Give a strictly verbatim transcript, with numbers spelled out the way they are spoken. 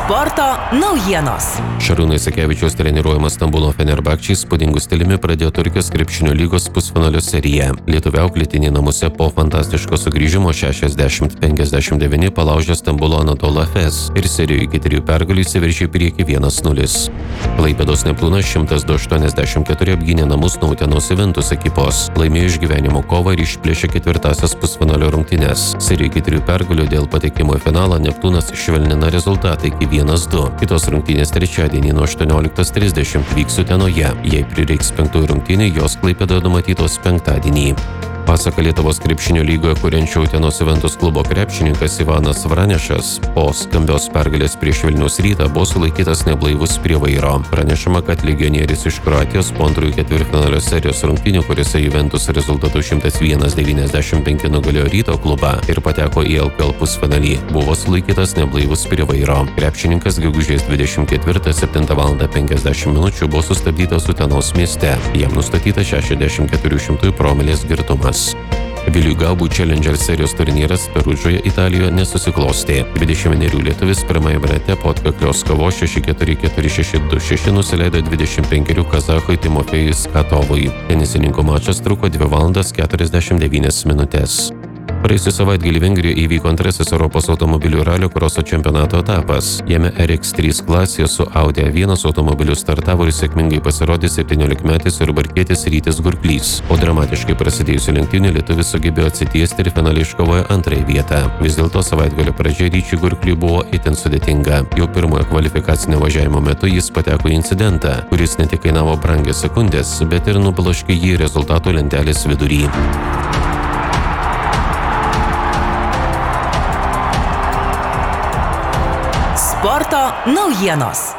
Sporto naujienos. Šarūno Jasikevičiaus treniruojamas Stambulo Fenerbahčė įspūdingu stiliumi pradėjo Turkijos krepšinio lygos pusfinalio seriją. Lietuvių auklėtiniai namuose po fantastiško sugrįžimo šešiasdešimt penkiasdešimt devyni palaužė Stambulo Anadolu Efes ir serijoje iki trijų pergalių įsiveržė į priekį vienas nulis. Klaipėdos Neptūnas šimtas du aštuoniasdešimt keturi apgynė namus nuo Utenos Juventus ekipos, laimėjo išgyvenimo kovą ir išplėšė ketvirtąsias pusfinalio rungtynes. Serijoje iki trijų pergalių dėl patekimo į finalą Neptūnas švelnina rezultatą iki vienas du. Kitos rungtynės trečiadienį nuo aštuonioliktos trisdešimt vyks Utenoje. Jei prireiks penktųjų rungtynių, jos Klaipėdoje numatytos penktadienį. Pasaka Lietuvos krepšinio lygoje kuriančio Utenos Juventus klubo krepšininkas Ivanas Vranešas po skambios pergalės prieš Vilniaus Rytą buvo sulaikytas neblaivus prie vairo. Pranešama, kad legionierius iš Kroatijos po antrųjų ketvirtfinalio serijos rungtynių, kuriuose Juventus rezultatu šimtas vienas devyniasdešimt penki nugalėjo Ryto klubą ir pateko į L K L pusfinalį, buvo sulaikytas neblaivus prie vairo. Krepšininkas gegužės dvidešimt ketvirtą septintą valandą penkiasdešimt minučių buvo sustabdytas Utenos mieste. Jam nustatyta šešiasdešimt keturių šimtųjų promilės girtumas. Viliui Gaubui Challenger serijos turnyras Perudžoje, Italijoje nesusiklostė. dvidešimt vienerių lietuvis pirmajame rate po atkaklios kovos šeši keturi keturi šeši du šeši nusileido dvidešimt penkerių kazachui Timofejui Skatovui. Tenisininkų mačas truko dvi valandas keturiasdešimt devynias minutės. Praėjusią savaitgalį Vengrijoje įvyko antrasis Europos automobilių ralio kroso čempionato etapas. Jame R X trys klasėje su Audi A vienas automobiliu startavo ir sėkmingai pasirodė septyniolikmetis ir barkietis Rytis Gurklys. O dramatiškai prasidėjusių lenktynių lietuvis sugebėjo atsitiesti ir finale iškovojo antrąją vietą. Vis dėlto savaitgalio pradžia Ryčiui Gurkliui buvo itin sudėtinga. Jau pirmojo kvalifikacinio važiavimo metu jis pateko į incidentą, kuris ne tik kainavo brangias sekundės, bet ir nubloškė jį rezultatų lentelės vidury. Sporto naujienos.